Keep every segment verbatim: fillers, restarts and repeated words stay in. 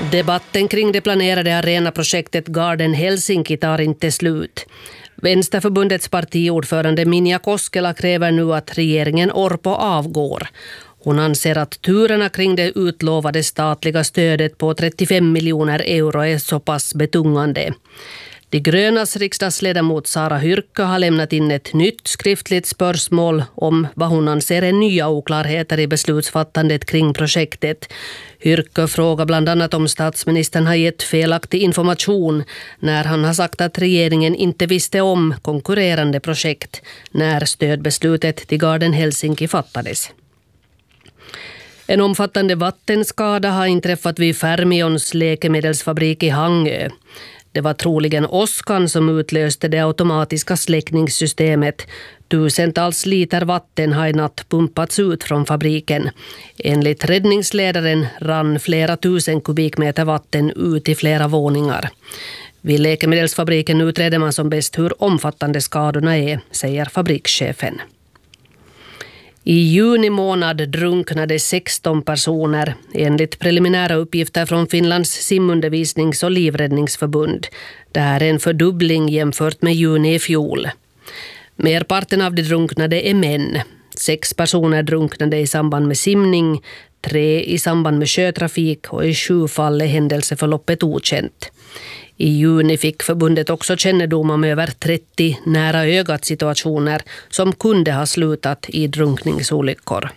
Debatten kring det planerade arenaprojektet Garden Helsinki tar inte slut. Vänsterförbundets partiordförande Minja Koskela kräver nu att regeringen Orpo avgår. Hon anser att turerna kring det utlovade statliga stödet på trettiofem miljoner euro är så pass betungande. De grönas riksdagsledamot Sara Hyrkkö har lämnat in ett nytt skriftligt spörsmål om vad hon anser är nya oklarheter i beslutsfattandet kring projektet. Hyrkkö frågar bland annat om statsministern har gett felaktig information när han har sagt att regeringen inte visste om konkurrerande projekt när stödbeslutet till Garden Helsinki fattades. En omfattande vattenskada har inträffat vid Fermions läkemedelsfabrik i Hangö. Det var troligen åskan som utlöste det automatiska släckningssystemet. Tusentals liter vatten har i natt pumpats ut från fabriken. Enligt räddningsledaren rann flera tusen kubikmeter vatten ut i flera våningar. Vid läkemedelsfabriken utreder man som bäst hur omfattande skadorna är, säger fabrikschefen. I juni månad drunknade sexton personer enligt preliminära uppgifter från Finlands simundervisnings- och livräddningsförbund. Det här är en fördubbling jämfört med juni i fjol. Merparten av de drunknade är män. Sex personer drunknade i samband med simning, tre i samband med sjötrafik och i sju fall är händelseförloppet okänt. I juni fick förbundet också kännedom om över trettio nära ögat situationer som kunde ha slutat i drunkningsolyckor.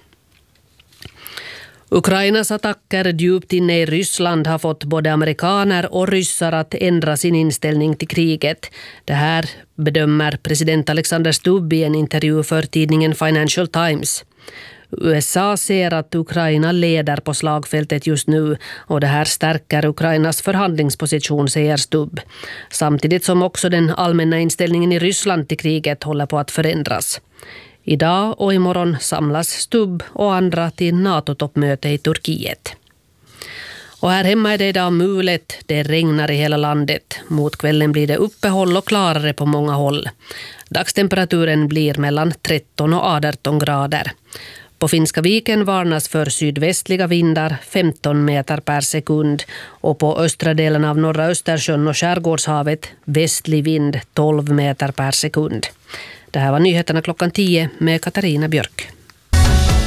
Ukrainas attacker djupt inne i Ryssland har fått både amerikaner och ryssar att ändra sin inställning till kriget. Det här bedömer president Alexander Stubb i en intervju för tidningen Financial Times. U S A ser att Ukraina leder på slagfältet just nu och det här stärker Ukrainas förhandlingsposition, säger Stubb. Samtidigt som också den allmänna inställningen i Ryssland till kriget håller på att förändras. Idag och imorgon samlas Stubb och andra till NATO-toppmöte i Turkiet. Och här hemma är det idag mulet, det regnar i hela landet. Mot kvällen blir det uppehåll och klarare på många håll. Dagstemperaturen blir mellan tretton och arton grader. På Finska viken varnas för sydvästliga vindar femton meter per sekund och på östra delen av norra Östersjön och Skärgårdshavet västlig vind tolv meter per sekund. Det här var nyheterna klockan tio med Katarina Björk.